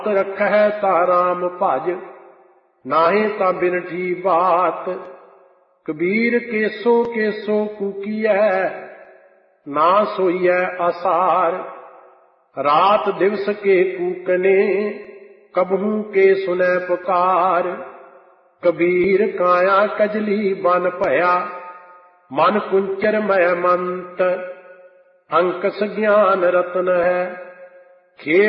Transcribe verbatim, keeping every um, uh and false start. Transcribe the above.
रखै ता राम भज, नाहे ता बिनठी बात। कबीर केसो केसो कूकीऐ, ना सोईऐ आसार। रात दिवस के कूकने, कबहू के सुनै पुकार। कबीर काया कजली बन भया, मन कुंचर मय मंत। अंकस ज्ञान रतन है,